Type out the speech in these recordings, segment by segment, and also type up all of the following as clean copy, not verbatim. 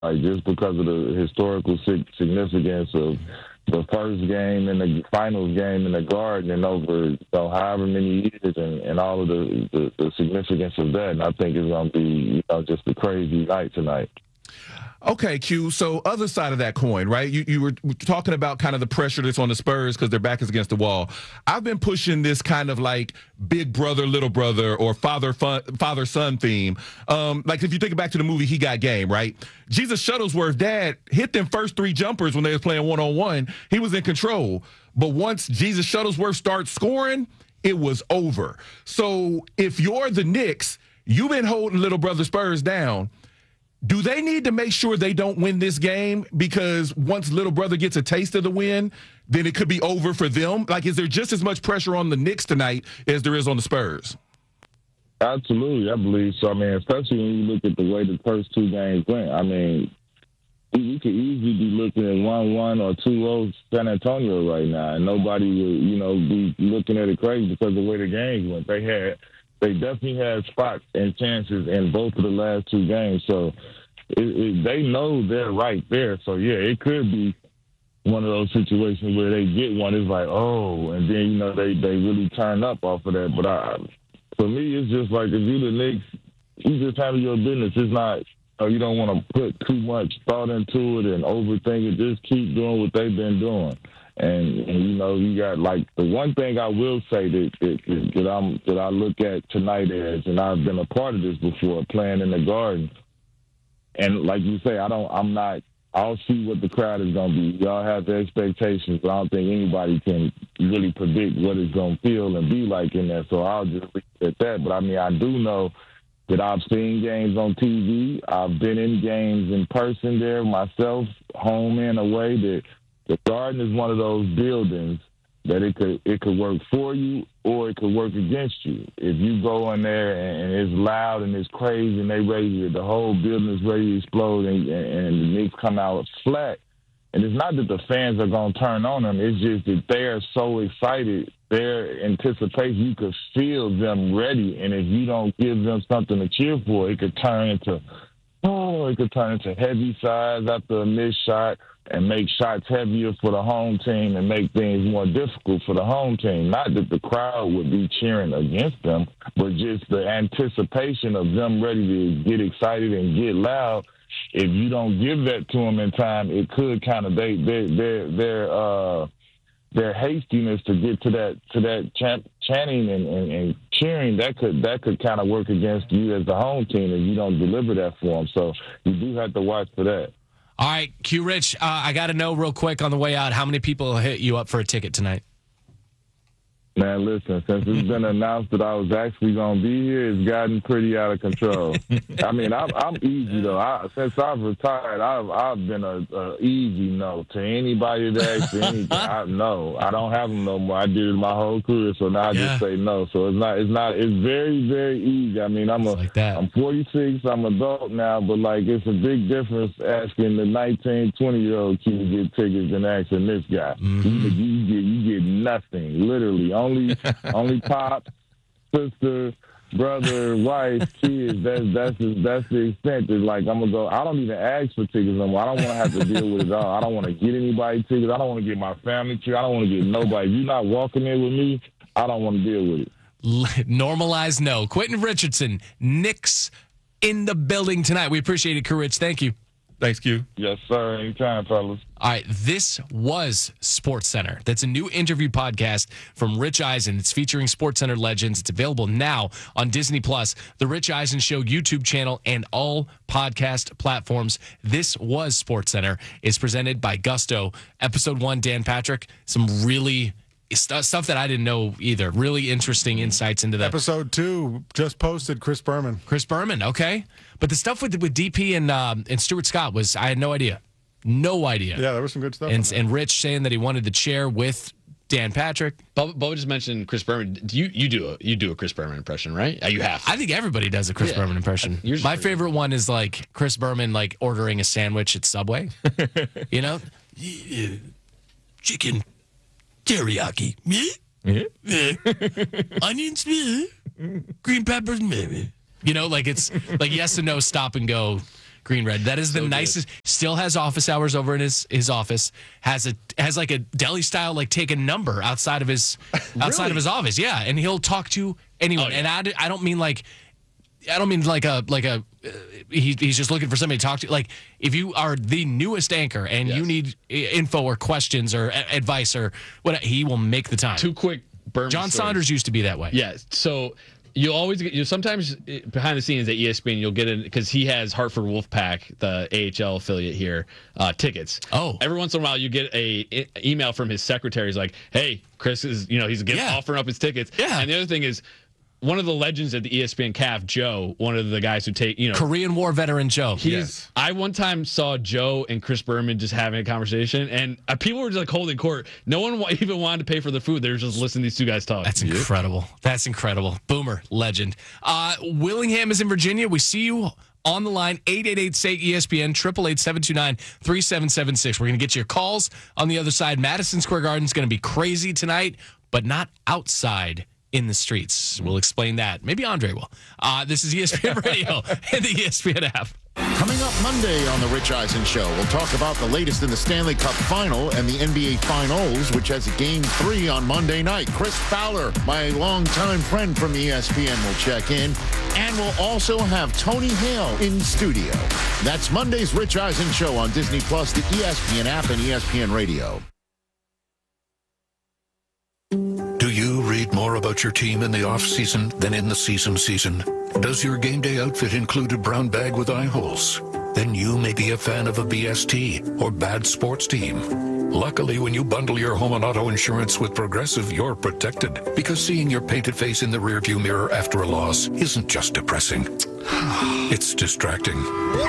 Like, just because of the historical significance of the first game and the finals game in the Garden and over however many years and all of the significance of that. And I think it's going to be just a crazy night tonight. Okay, Q. So other side of that coin, right? You were talking about kind of the pressure that's on the Spurs because their back is against the wall. I've been pushing this kind of like big brother, little brother, or father son theme. Like if you think back to the movie He Got Game, right? Jesus Shuttlesworth's dad hit them first 3 jumpers when they was playing one-on-one. He was in control. But once Jesus Shuttlesworth starts scoring, it was over. So if you're the Knicks, you've been holding little brother Spurs down. Do they need to make sure they don't win this game? Because once little brother gets a taste of the win, then it could be over for them. Like, is there just as much pressure on the Knicks tonight as there is on the Spurs? Absolutely, I believe so. I mean, especially when you look at the way the first 2 games went. I mean, we could easily be looking at 1-1 or 2-0 San Antonio right now, and nobody would, be looking at it crazy because of the way the games went. They definitely had spots and chances in both of the last 2 games. So they know they're right there. So, yeah, it could be one of those situations where they get one. It's like, oh, and then, they really turn up off of that. But for me, it's just like if you the Knicks, you just handle your business. It's not, you don't want to put too much thought into it and overthink it. Just keep doing what they've been doing. And you got like the one thing I will say that I look at tonight is, and I've been a part of this before, playing in the Garden. And like you say, I'll see what the crowd is going to be. Y'all have the expectations, but I don't think anybody can really predict what it's going to feel and be like in there. So I'll just leave it at that. But I mean, I do know that I've seen games on TV. I've been in games in person there myself, home and away, that the Garden is one of those buildings that it could work for you or it could work against you. If you go in there and it's loud and it's crazy and they ready, the whole building is ready to explode and the Knicks come out flat. And it's not that the fans are going to turn on them. It's just that they are so excited. Their anticipation, you could feel them ready. And if you don't give them something to cheer for, it could turn into heavy sides after a missed shot and make shots heavier for the home team and make things more difficult for the home team. Not that the crowd would be cheering against them, but just the anticipation of them ready to get excited and get loud. If you don't give that to them in time, it could kind of their hastiness to get to that chanting and cheering, that could kind of work against you as the home team if you don't deliver that for them. So you do have to watch for that. All right, Q Rich, I got to know real quick on the way out, how many people hit you up for a ticket tonight? Man, listen, since it's been announced that I was actually going to be here, it's gotten pretty out of control. I mean, I'm easy, though. Since I've retired, I've been a easy no to anybody that asks me anything. I don't have them no more. I did it my whole career, so now I just say no. So it's very, very easy. I mean, I'm 46, I'm an adult now, but, like, it's a big difference asking the 19, 20-year-old kid to get tickets than asking this guy. Mm-hmm. You get nothing, literally. Only pop, sister, brother, wife, kids. That's the extent. It's like I'm gonna go. I don't even ask for tickets no more. I don't want to have to deal with it all. I don't want to get anybody tickets. I don't want to get my family tickets. I don't want to get nobody. If you're not walking in with me, I don't want to deal with it. Normalize no. Quentin Richardson, Knicks in the building tonight. We appreciate it, Rich. Thank you. Thanks, Q. Yes, sir. Anytime, fellas. All right, this was SportsCenter. That's a new interview podcast from Rich Eisen. It's featuring SportsCenter legends. It's available now on Disney+, the Rich Eisen Show YouTube channel, and all podcast platforms. This was SportsCenter. It's presented by Gusto. Episode 1, Dan Patrick. Some really stuff that I didn't know either. Really interesting insights into that. Episode 2 just posted. Chris Berman, okay. But the stuff with DP and Stuart Scott I had no idea. No idea. Yeah, there was some good stuff. And Rich saying that he wanted the chair with Dan Patrick. Bubba just mentioned Chris Berman. You do a Chris Berman impression, right? You have to. I think everybody does a Chris Berman impression. My favorite one is like Chris Berman like ordering a sandwich at Subway. You know? Chicken teriyaki. Me? Onions? Me? Green peppers? Me? You know, like it's like yes and no, stop and go Green Red. That is the nicest. Still has office hours over in his office. Has like a deli style, like take a number outside of his office. Yeah, and he'll talk to anyone. Oh, yeah. And I don't mean like he's just looking for somebody to talk to. Like, if you are the newest anchor and you need info or questions or advice or what, he will make the time. Two quick Berman John stories. Saunders used to be that way. Yeah. So you always get, sometimes behind the scenes at ESPN, you'll get in, because he has Hartford Wolfpack, the AHL affiliate here, tickets. Oh. Every once in a while, you get a email from his secretary. He's like, hey, Chris is, he's offering up his tickets. Yeah. And the other thing is, one of the legends at the ESPN CAF, Joe, one of the guys who Korean War veteran Joe. I one time saw Joe and Chris Berman just having a conversation, and people were just like holding court. No one even wanted to pay for the food. They were just listening to these two guys talk. That's incredible. That's incredible. Boomer, legend. Willingham is in Virginia. We see you on the line, 888-SAY-ESPN, 888-729-3776. We're going to get your calls on the other side. Madison Square Garden is going to be crazy tonight, but not outside in the streets. We'll explain that. Maybe Andre will. This is ESPN Radio and the ESPN app. Coming up Monday on The Rich Eisen Show, we'll talk about the latest in the Stanley Cup Final and the NBA Finals, which has a Game 3 on Monday night. Chris Fowler, my longtime friend from ESPN, will check in. And we'll also have Tony Hale in studio. That's Monday's Rich Eisen Show on Disney+, the ESPN app, and ESPN Radio. Do you read more about your team in the off-season than in the season? Does your game day outfit include a brown bag with eye holes? Then you may be a fan of a BST or bad sports team. Luckily, when you bundle your home and auto insurance with Progressive, you're protected. Because seeing your painted face in the rearview mirror after a loss isn't just depressing. It's distracting.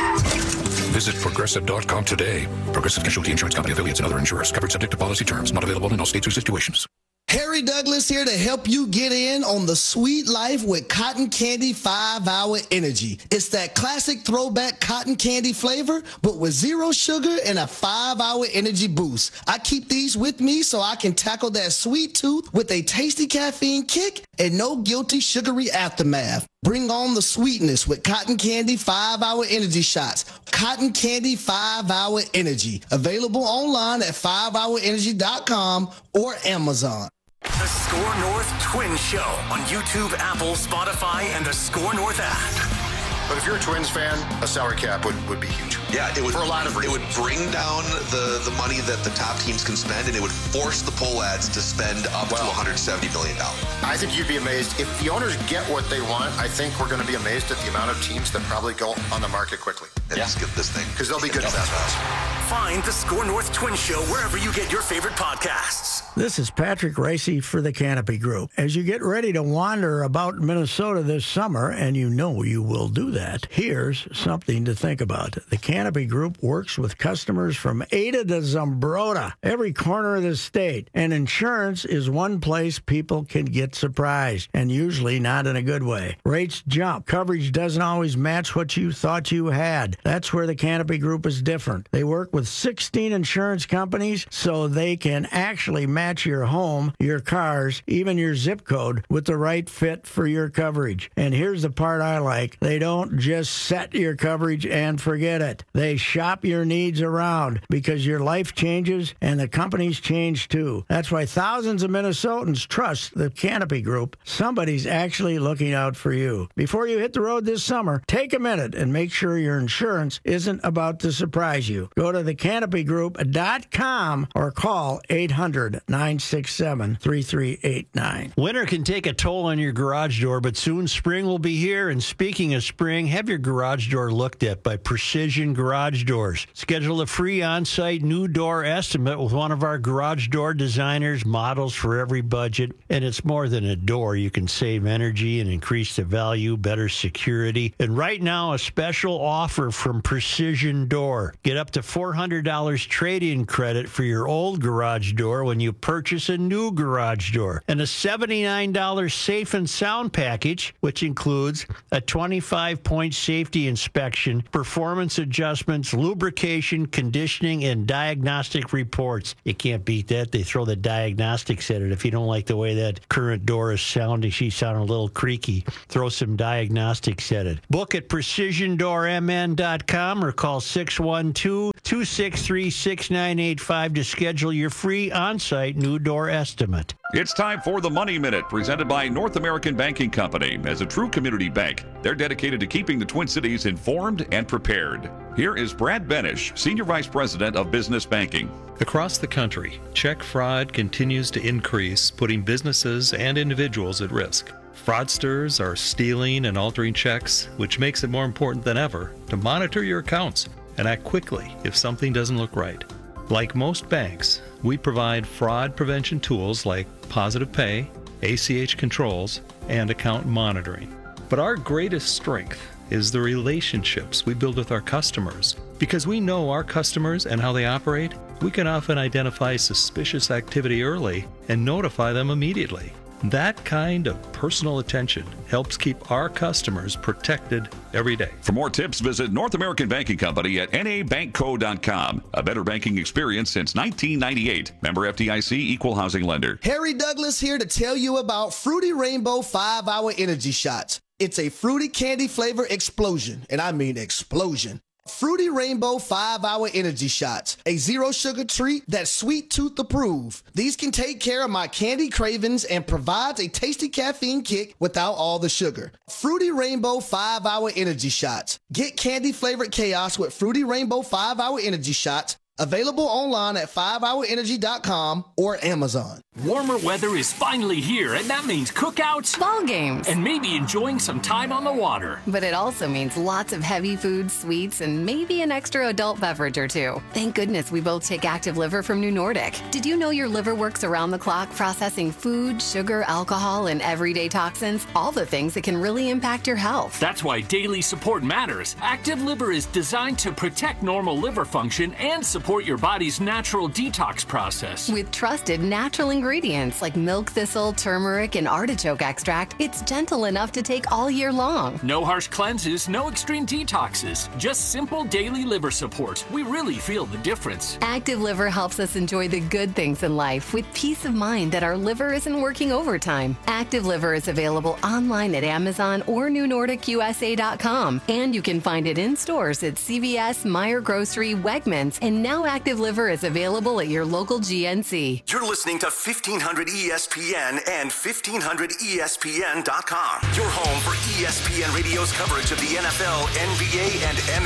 Visit Progressive.com today. Progressive Casualty Insurance Company, affiliates, and other insurers. Covered subject to policy terms. Not available in all states or situations. Harry Douglas here to help you get in on the sweet life with Cotton Candy 5-Hour Energy. It's that classic throwback cotton candy flavor, but with zero sugar and a 5-hour energy boost. I keep these with me so I can tackle that sweet tooth with a tasty caffeine kick and no guilty sugary aftermath. Bring on the sweetness with Cotton Candy 5-Hour Energy Shots. Cotton Candy 5-Hour Energy. Available online at 5hourenergy.com or Amazon. The Score North Twin Show on YouTube, Apple, Spotify, and the Score North app. But if you're a Twins fan, a salary cap would be huge. Yeah, it would, for a lot of reasons. It would bring down the money that the top teams can spend, and it would force the poll ads to spend up to $170 million. I think you'd be amazed. If the owners get what they want, I think we're going to be amazed at the amount of teams that probably go on the market quickly. And just get this thing. Because they'll be good investments. Find the Score North Twin Show wherever you get your favorite podcasts. This is Patrick Racy for the Canopy Group. As you get ready to wander about Minnesota this summer, and you know you will do that, here's something to think about. The Canopy Group works with customers from Ada to Zumbrota, every corner of the state. And insurance is one place people can get surprised, and usually not in a good way. Rates jump. Coverage doesn't always match what you thought you had. That's where the Canopy Group is different. They work with 16 insurance companies so they can actually match your home, your cars, even your zip code with the right fit for your coverage. And here's the part I like. They don't just set your coverage and forget it. They shop your needs around because your life changes and the companies change too. That's why thousands of Minnesotans trust the Canopy Group. Somebody's actually looking out for you. Before you hit the road this summer, take a minute and make sure your insurance isn't about to surprise you. Go to thecanopygroup.com or call 800-967-3389. Winter can take a toll on your garage door, but soon spring will be here. And speaking of spring, have your garage door looked at by Precision Garage Doors. Schedule a free on-site new door estimate with one of our garage door designers, models for every budget. And it's more than a door. You can save energy and increase the value, better security. And right now, a special offer from Precision Door. Get up to $400 trade-in credit for your old garage door when you purchase a new garage door. And a $79 safe and sound package, which includes a 25-point safety inspection, performance adjustments, lubrication, conditioning, and diagnostic reports. You can't beat that. They throw the diagnostics at it. If you don't like the way that current door is sounding, she's sounding a little creaky, throw some diagnostics at it. Book at PrecisionDoorMN.com newdoorfraud.com or call 612-263-6985 to schedule your free on-site new door estimate. It's time for the Money Minute, presented by North American Banking Company. As a true community bank, they're dedicated to keeping the Twin Cities informed and prepared. Here is Brad Benish, Senior Vice President of Business Banking. Across the country, check fraud continues to increase, putting businesses and individuals at risk. Fraudsters are stealing and altering checks, which makes it more important than ever to monitor your accounts and act quickly if something doesn't look right. Like most banks, we provide fraud prevention tools like Positive Pay, ACH controls, and account monitoring. But our greatest strength is the relationships we build with our customers. Because we know our customers and how they operate, we can often identify suspicious activity early and notify them immediately. That kind of personal attention helps keep our customers protected every day. For more tips, visit North American Banking Company at nabankco.com. A better banking experience since 1998. Member FDIC, Equal Housing Lender. Harry Douglas here to tell you about Fruity Rainbow 5-Hour Energy Shots. It's a fruity candy flavor explosion, and I mean explosion. Fruity Rainbow 5-Hour Energy Shots, a zero-sugar treat that's sweet tooth approved. These can take care of my candy cravings and provides a tasty caffeine kick without all the sugar. Fruity Rainbow 5-Hour Energy Shots. Get candy-flavored chaos with Fruity Rainbow 5-Hour Energy Shots. Available online at 5hourenergy.com or Amazon. Warmer weather is finally here, and that means cookouts, ball games, and maybe enjoying some time on the water. But it also means lots of heavy foods, sweets, and maybe an extra adult beverage or two. Thank goodness we both take Active Liver from New Nordic. Did you know your liver works around the clock processing food, sugar, alcohol, and everyday toxins? All the things that can really impact your health. That's why daily support matters. Active Liver is designed to protect normal liver function and support your body's natural detox process. With trusted natural ingredients like milk thistle, turmeric, and artichoke extract, it's gentle enough to take all year long. No harsh cleanses, no extreme detoxes, just simple daily liver support. We really feel the difference. Active Liver helps us enjoy the good things in life with peace of mind that our liver isn't working overtime. Active Liver is available online at Amazon or NewNordicUSA.com, and you can find it in stores at CVS, Meijer Grocery, Wegmans, and now Active Liver is available at your local GNC. You're listening to 1500 ESPN and 1500ESPN.com. Your home for ESPN Radio's coverage of the NFL, NBA, and